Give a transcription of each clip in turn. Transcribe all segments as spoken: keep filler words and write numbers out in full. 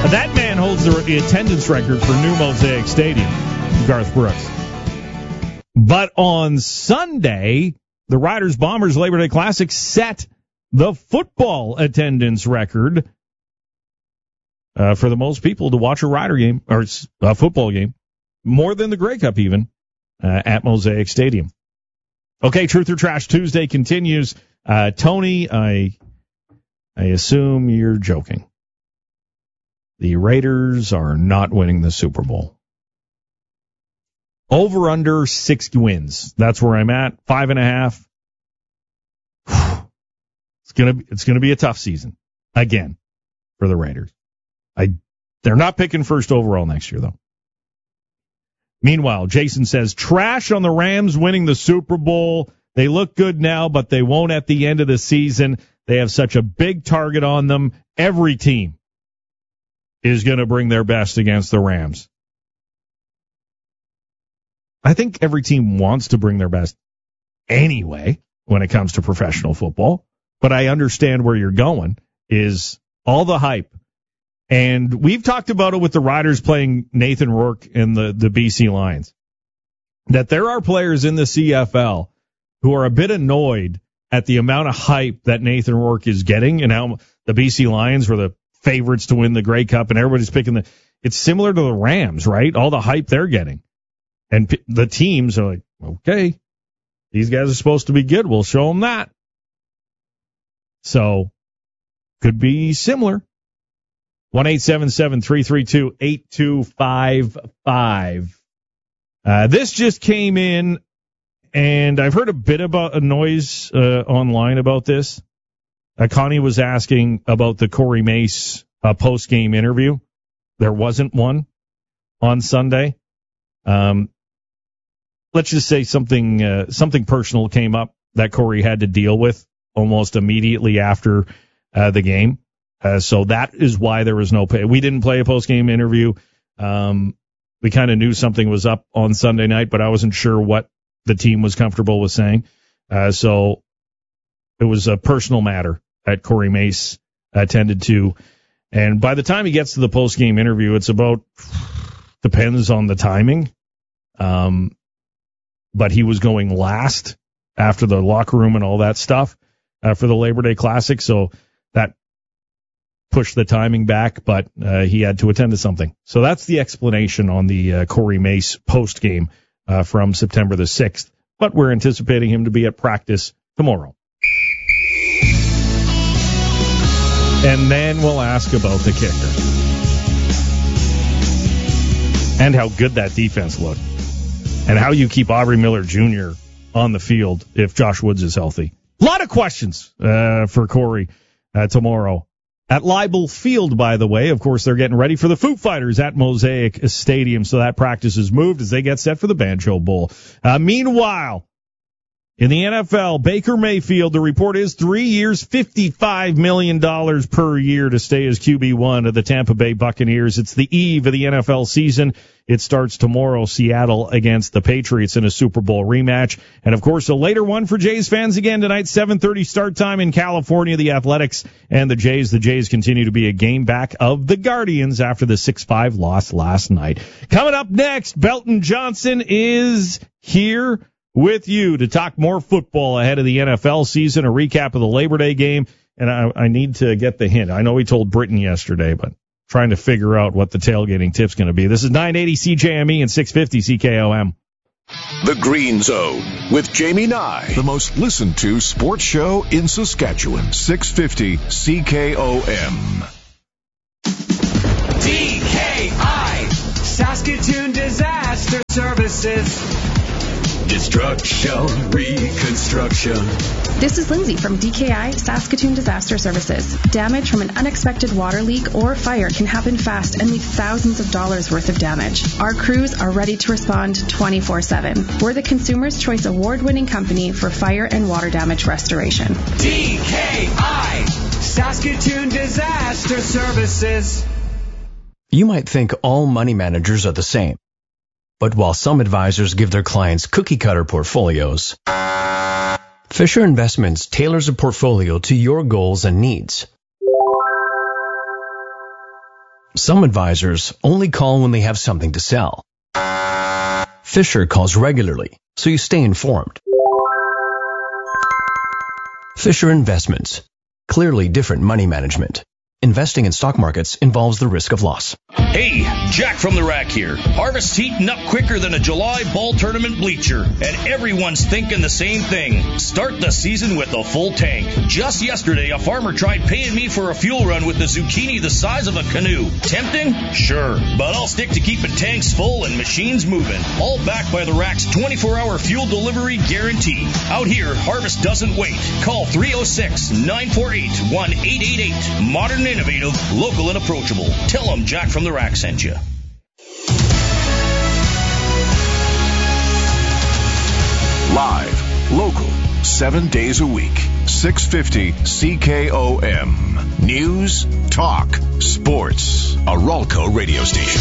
That man holds the attendance record for New Mosaic Stadium, Garth Brooks. But on Sunday, the Riders Bombers Labor Day Classic set the football attendance record uh, for the most people to watch a Rider game, or a football game, more than the Grey Cup even, uh, at Mosaic Stadium. Okay, Truth or Trash Tuesday continues. Uh, Tony, I I assume you're joking. The Raiders are not winning the Super Bowl. Over under six wins. That's where I'm at. Five and a half. It's gonna it's gonna be a tough season again for the Raiders. I they're not picking first overall next year though. Meanwhile, Jason says trash on the Rams winning the Super Bowl. They look good now, but they won't at the end of the season. They have such a big target on them. Every team is going to bring their best against the Rams. I think every team wants to bring their best anyway when it comes to professional football, but I understand where you're going is all the hype. And we've talked about it with the Riders playing Nathan Rourke and the, the B C Lions, that there are players in the C F L who are a bit annoyed at the amount of hype that Nathan Rourke is getting and how the B C Lions were the favorites to win the Grey Cup, and everybody's picking the. It's similar to the Rams, right? All the hype they're getting, and p- the teams are like, okay, these guys are supposed to be good. We'll show them that. So, could be similar. One eight seven seven three three two eight two five five. Uh, this just came in, and I've heard a bit about a noise uh, online about this. Uh, Connie was asking about the Corey Mace uh, post-game interview. There wasn't one on Sunday. Um, let's just say something uh, something personal came up that Corey had to deal with almost immediately after uh, the game. Uh, so that is why there was no pay. We didn't play a post-game interview. Um, we kind of knew something was up on Sunday night, but I wasn't sure what the team was comfortable with saying. Uh, so it was a personal matter that Corey Mace attended to. And by the time he gets to the post-game interview, it's about, depends on the timing. Um, but he was going last after the locker room and all that stuff uh, for the Labor Day Classic. So that pushed the timing back, but uh, he had to attend to something. So that's the explanation on the uh, Corey Mace post-game uh, from September the sixth. But we're anticipating him to be at practice tomorrow. And then we'll ask about the kicker. And how good that defense looked. And how you keep Aubrey Miller Junior on the field if Josh Woods is healthy. A lot of questions uh, for Corey uh, tomorrow. At Leibel Field, by the way, of course, they're getting ready for the Foo Fighters at Mosaic Stadium, so that practice is moved as they get set for the Banjo Bowl. Uh, meanwhile, in the N F L, Baker Mayfield, the report is three years, fifty-five million dollars per year to stay as Q B one of the Tampa Bay Buccaneers. It's the eve of the N F L season. It starts tomorrow, Seattle against the Patriots in a Super Bowl rematch. And, of course, a later one for Jays fans again tonight, seven thirty start time in California, the Athletics and the Jays. The Jays continue to be a game back of the Guardians after the six five loss last night. Coming up next, Belton Johnson is here with you to talk more football ahead of the N F L season, a recap of the Labor Day game. And I, I need to get the hint. I know we told Britain yesterday, but trying to figure out what the tailgating tip's going to be. This is nine eighty C J M E and six fifty C K O M. The Green Zone with Jamie Nye, the most listened to sports show in Saskatchewan. six fifty C K O M. D K I, Saskatoon Disaster Services. Destruction, reconstruction. This is Lindsay from D K I Saskatoon Disaster Services. Damage from an unexpected water leak or fire can happen fast and leave thousands of dollars worth of damage. Our crews are ready to respond twenty-four seven. We're the Consumer's Choice Award-winning company for fire and water damage restoration. D K I Saskatoon Disaster Services. You might think all money managers are the same. But while some advisors give their clients cookie-cutter portfolios, Fisher Investments tailors a portfolio to your goals and needs. Some advisors only call when they have something to sell. Fisher calls regularly, so you stay informed. Fisher Investments. Clearly different money management. Investing in stock markets involves the risk of loss. Hey, Jack from the Rack here. Harvest's heating up quicker than a July ball tournament bleacher, and everyone's thinking the same thing. Start the season with a full tank. Just yesterday, a farmer tried paying me for a fuel run with a zucchini the size of a canoe. Tempting? Sure. But I'll stick to keeping tanks full and machines moving. All backed by the Rack's twenty-four hour fuel delivery guarantee. Out here, Harvest doesn't wait. Call three oh six, nine four eight, one eight eight eight. Modern innovative, local and approachable. Tell them Jack from the Rack sent you. Live, local, seven days a week. six fifty C K O M. News, talk, sports. A Ralco radio station.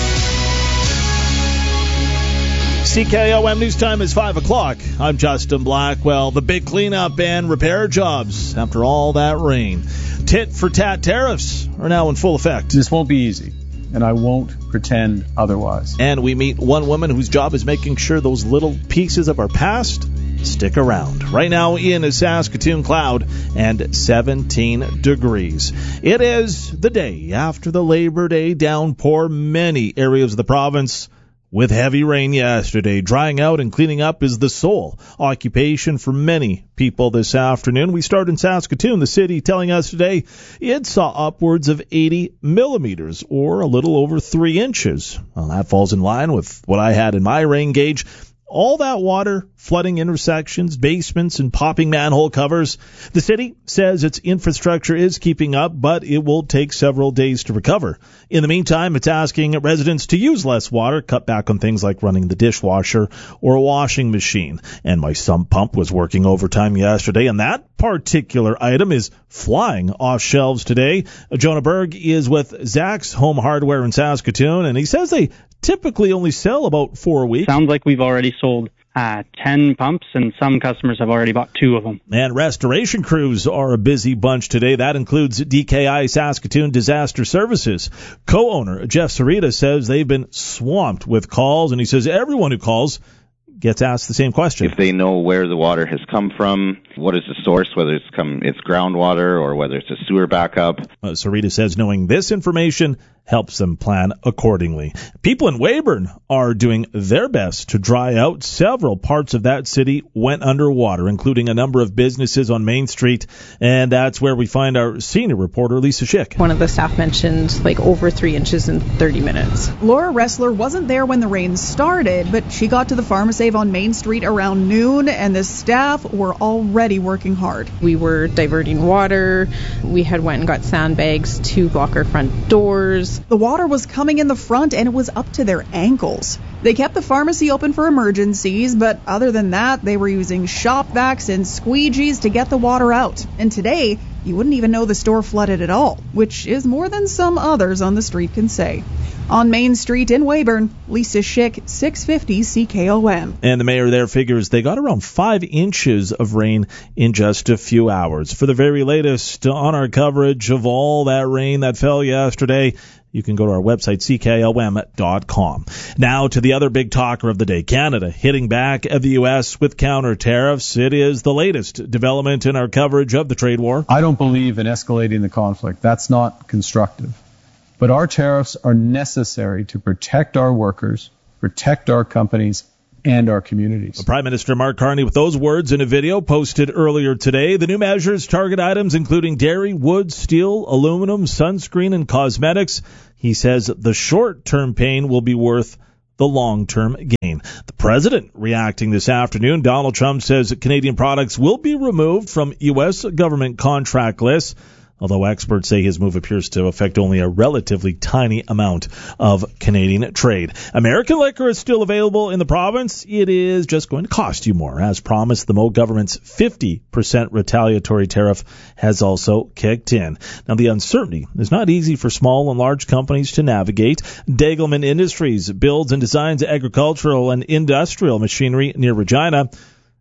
C K O M News time is five o'clock. I'm Justin Blackwell. The big cleanup and repair jobs after all that rain. Tit-for-tat tariffs are now in full effect. This won't be easy, and I won't pretend otherwise. And we meet one woman whose job is making sure those little pieces of our past stick around. Right now in a Saskatoon cloud and seventeen degrees. It is the day after the Labor Day downpour. Many areas of the province with heavy rain yesterday. Drying out and cleaning up is the sole occupation for many people this afternoon. We start in Saskatoon, the city telling us today it saw upwards of eighty millimeters, or a little over three inches. Well, that falls in line with what I had in my rain gauge. All that water flooding intersections, basements, and popping manhole covers. The city says its infrastructure is keeping up, but it will take several days to recover. In the meantime, it's asking residents to use less water, cut back on things like running the dishwasher or a washing machine. And my sump pump was working overtime yesterday, and that particular item is flying off shelves today. Jonah Berg is with Zach's Home Hardware in Saskatoon, and he says they typically only sell about four a week. Sounds like we've already sold uh, ten pumps, and some customers have already bought two of them. And restoration crews are a busy bunch today. That includes D K I Saskatoon Disaster Services. Co-owner Jeff Sarita says they've been swamped with calls, and he says everyone who calls gets asked the same question. If they know where the water has come from, what is the source, whether it's come it's groundwater or whether it's a sewer backup. Uh, Sarita says knowing this information helps them plan accordingly. People in Weyburn are doing their best to dry out. Several parts of that city went underwater, including a number of businesses on Main Street, and that's where we find our senior reporter, Lisa Schick. One of the staff mentioned like over three inches in thirty minutes. Laura Ressler wasn't there when the rain started, but she got to the PharmaSave on Main Street around noon, and the staff were already working hard. We were diverting water. We had went and got sandbags to block our front doors. The water was coming in the front, and it was up to their ankles. They kept the pharmacy open for emergencies, but other than that, they were using shop vacs and squeegees to get the water out. And today, you wouldn't even know the store flooded at all, which is more than some others on the street can say. On Main Street in Weyburn, Lisa Schick, six fifty C K O M. And the mayor there figures they got around five inches of rain in just a few hours. For the very latest on our coverage of all that rain that fell yesterday, you can go to our website, C K O M dot com. Now to the other big talker of the day, Canada hitting back at the U S with counter tariffs. It is the latest development in our coverage of the trade war. I don't believe in escalating the conflict. That's not constructive. But our tariffs are necessary to protect our workers, protect our companies, and our communities. Prime Minister Mark Carney with those words in a video posted earlier today. The new measures target items including dairy, wood, steel, aluminum, sunscreen, and cosmetics. He says the short-term pain will be worth the long-term gain. The president reacting this afternoon. Donald Trump says that Canadian products will be removed from U S government contract lists, although experts say his move appears to affect only a relatively tiny amount of Canadian trade. American liquor is still available in the province. It is just going to cost you more. As promised, the Moe government's fifty percent retaliatory tariff has also kicked in. Now, the uncertainty is not easy for small and large companies to navigate. Degelman Industries builds and designs agricultural and industrial machinery near Regina.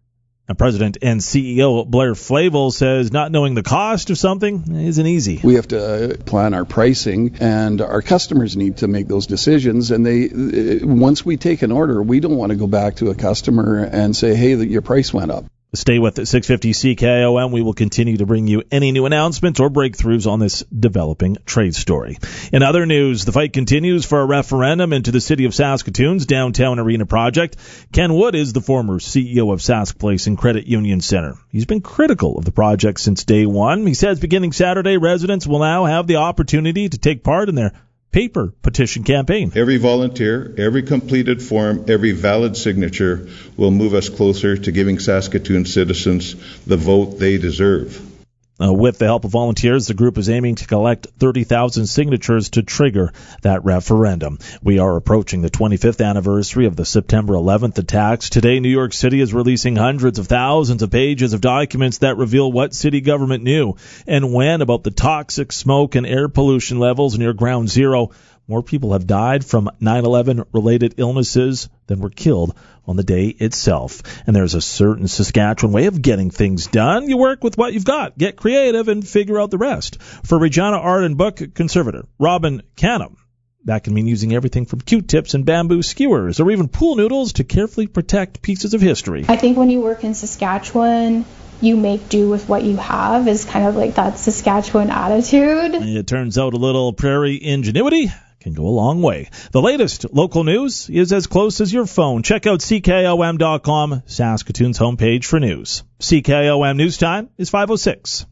And President and C E O Blair Flavel says not knowing the cost of something isn't easy. We have to plan our pricing, and our customers need to make those decisions. And they, once we take an order, we don't want to go back to a customer and say, hey, your price went up. Stay with it, six fifty C K O M. We will continue to bring you any new announcements or breakthroughs on this developing trade story. In other news, the fight continues for a referendum into the city of Saskatoon's downtown arena project. Ken Wood is the former C E O of Sask Place and Credit Union Center. He's been critical of the project since day one. He says beginning Saturday, residents will now have the opportunity to take part in their paper petition campaign. Every volunteer, every completed form, every valid signature will move us closer to giving Saskatoon citizens the vote they deserve. Uh, with the help of volunteers, the group is aiming to collect thirty thousand signatures to trigger that referendum. We are approaching the twenty-fifth anniversary of the September eleventh attacks. Today, New York City is releasing hundreds of thousands of pages of documents that reveal what city government knew and when about the toxic smoke and air pollution levels near Ground Zero. More people have died from nine eleven related illnesses than were killed on the day itself. And there's a certain Saskatchewan way of getting things done. You work with what you've got, get creative, and figure out the rest. For Regina Art and Book conservator Robin Canham, that can mean using everything from Q-tips and bamboo skewers or even pool noodles to carefully protect pieces of history. I think when you work in Saskatchewan, you make do with what you have is kind of like that Saskatchewan attitude. It turns out a little prairie ingenuity can go a long way. The latest local news is as close as your phone. Check out C K O M dot com, Saskatoon's homepage for news. C K O M News Time is five oh six.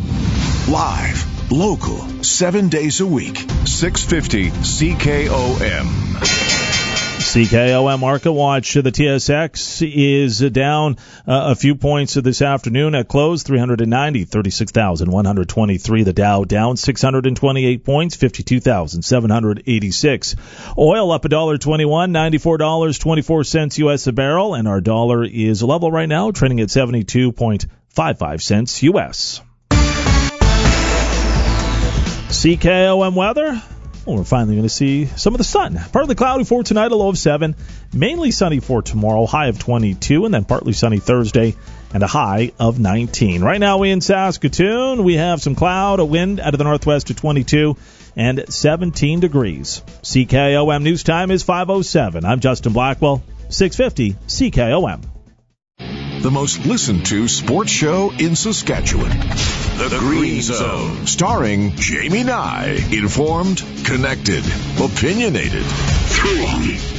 Live, local, seven days a week, six fifty C K O M. C K O M Market Watch. The T S X is down uh, a few points this afternoon at close, three hundred ninety, thirty-six thousand one hundred twenty-three. The Dow down six hundred twenty-eight points, fifty-two thousand seven hundred eighty-six. Oil up one dollar twenty-one, ninety-four dollars and twenty-four cents U S a barrel, and our dollar is level right now, trading at seventy-two point five five cents U S. C K O M weather. Well, we're finally going to see some of the sun. Partly cloudy for tonight, a low of seven. Mainly sunny for tomorrow, high of twenty-two. And then partly sunny Thursday and a high of nineteen. Right now we in Saskatoon, we have some cloud, a wind out of the northwest to twenty-two and seventeen degrees. C K O M News Time is five oh seven. I'm Justin Blackwell, six fifty C K O M. The most listened to sports show in Saskatchewan. The, the Green Zone. Starring Jamie Nye. Informed, connected, opinionated. Three.